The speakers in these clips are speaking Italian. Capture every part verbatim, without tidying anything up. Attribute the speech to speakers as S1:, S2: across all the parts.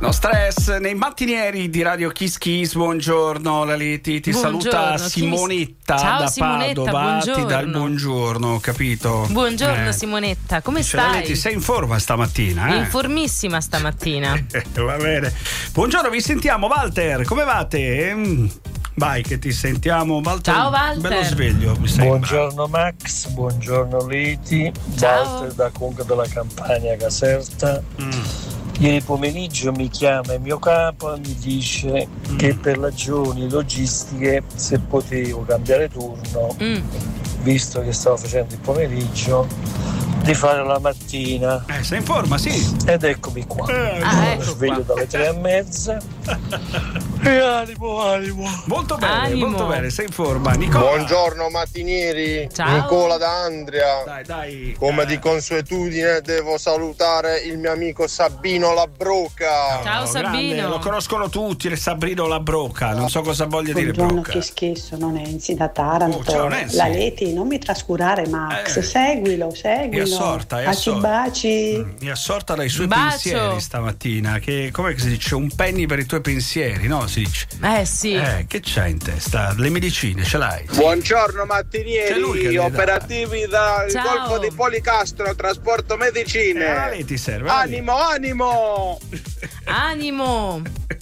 S1: No stress nei mattinieri di Radio Kiss Kiss. Buongiorno Laleti, ti buongiorno, saluta Simonetta
S2: Ciao,
S1: da
S2: Simonetta,
S1: Padova,
S2: buongiorno.
S1: ti dà il buongiorno, capito?
S2: Buongiorno
S1: eh.
S2: Simonetta, come
S1: Dice,
S2: stai?
S1: Laleti, sei in forma stamattina? Eh?
S2: Informissima stamattina.
S1: Va bene. Buongiorno, vi sentiamo. Walter, come vate? Mm. Vai che ti sentiamo, Walter.
S2: Ciao Walter.
S1: Bello sveglio, mi
S3: buongiorno Max, buongiorno Leti.
S2: Ciao.
S3: Walter da Conca della Campania, Caserta. Mm. Ieri pomeriggio mi chiama il mio capo e mi dice mm. che per ragioni logistiche se potevo cambiare turno, mm. visto che stavo facendo il pomeriggio, di fare la mattina.
S1: Eh, sei in forma, sì.
S3: Ed eccomi qua.
S1: Eh,
S2: ah, ecco
S3: sveglio
S2: qua.
S3: dalle tre e mezza. E animo, animo.
S1: Molto bene,
S2: animo.
S1: molto bene, sei in forma. Nicola.
S4: Buongiorno mattinieri.
S2: Ciao.
S4: Nicola da Andria.
S1: Dai, dai.
S4: Come
S1: eh.
S4: di consuetudine devo salutare il mio amico Sabino Labrocca.
S2: Ciao Sabino.
S1: Grande, lo conoscono tutti, il Sabrino Labrocca. Non so cosa voglia dire
S5: Buongiorno
S1: Brocca.
S5: che sono Nancy da Taranto.
S1: Oh, ciao, Nancy.
S5: La Leti, non mi trascurare Max,
S1: Eh.
S5: seguilo, seguilo.
S1: È assorta, è
S5: Baci,
S1: assorta.
S5: baci.
S1: Mm, è assorta dai suoi
S2: Bacio.
S1: pensieri stamattina. Che com'è che si dice? Un penny per i tuoi pensieri, no? Si dice.
S2: Eh sì.
S1: Eh, che c'hai in testa? Le medicine ce l'hai?
S4: Buongiorno
S1: C'è lui che
S4: mattinieri,
S1: le dà.
S4: operativi dal
S2: Ciao.
S4: Golfo di Policastro, trasporto medicine.
S1: Eh, lei ti serve.
S4: Animo, animo!
S2: Animo.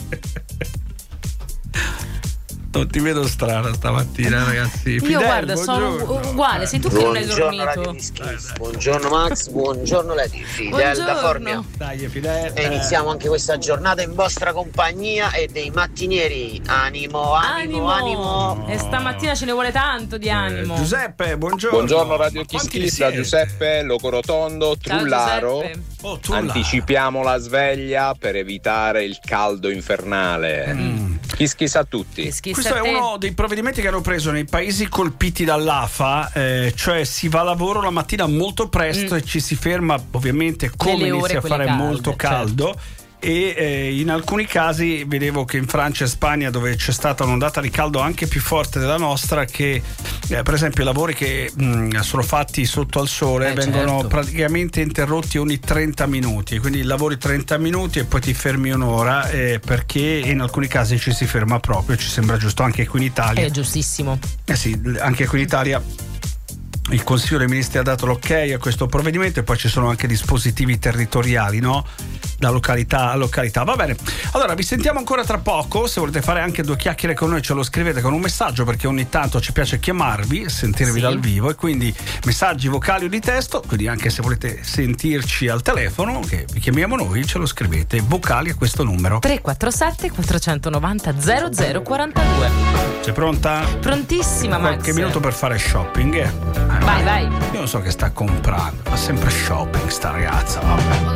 S1: Non ti vedo strana stamattina, ragazzi.
S2: Io
S1: Fidel,
S2: guarda, sono
S1: buongiorno.
S2: uguale, sei tu che non hai
S6: Buongiorno Radio
S2: dormito.
S6: Kiss Kiss. Buongiorno Max, buongiorno Lady, Fidel da Formia.
S2: Buongiorno.
S1: Dai, Fidel.
S6: E iniziamo anche questa giornata in vostra compagnia e dei mattinieri. Animo, animo, animo.
S2: E stamattina ce ne vuole tanto di animo.
S1: Eh, Giuseppe, buongiorno.
S7: Buongiorno Radio Kiss
S1: Quanti
S7: Kiss,
S1: siete?
S7: da Giuseppe Locorotondo,
S2: Ciao,
S7: Trullaro.
S2: Giuseppe.
S1: Oh, Trullaro.
S7: Anticipiamo la sveglia per evitare il caldo infernale.
S1: Mm.
S7: Kiss Kiss a tutti.
S2: Kiss kiss
S1: Questo
S2: a
S1: è
S2: te.
S1: uno dei provvedimenti che hanno preso nei paesi colpiti dall'A F A, eh, cioè si va a lavoro la mattina molto presto
S2: Mm.
S1: e ci si ferma ovviamente come
S2: Nelle ore
S1: inizia a
S2: quelle
S1: fare
S2: calde,
S1: molto
S2: certo.
S1: caldo. E eh, in alcuni casi vedevo che in Francia e Spagna, dove c'è stata un'ondata di caldo anche più forte della nostra, che eh, per esempio i lavori che mh, sono fatti sotto al sole
S2: Eh,
S1: vengono
S2: certo.
S1: praticamente interrotti ogni trenta minuti, quindi lavori trenta minuti e poi ti fermi un'ora, eh, perché in alcuni casi ci si ferma proprio. Ci sembra giusto anche qui in Italia.
S2: È giustissimo.
S1: Eh sì, anche qui in Italia il Consiglio dei Ministri ha dato l'ok a questo provvedimento e poi ci sono anche dispositivi territoriali, no? Da località a località. Va bene. Allora vi sentiamo ancora tra poco. Se volete fare anche due chiacchiere con noi ce lo scrivete con un messaggio, perché ogni tanto ci piace chiamarvi, sentirvi
S2: Sì.
S1: dal vivo, e quindi messaggi vocali o di testo, quindi anche se volete sentirci al telefono che vi chiamiamo noi, ce lo scrivete vocali a questo numero.
S2: tre quattro sette quattrocentonovanta zero zero quarantadue.
S1: Sei pronta?
S2: Prontissima Max.
S1: Qualche minuto per fare shopping, eh?
S2: Vai, vai.
S1: Io non so che sta comprando, fa sempre shopping sta ragazza, vabbè.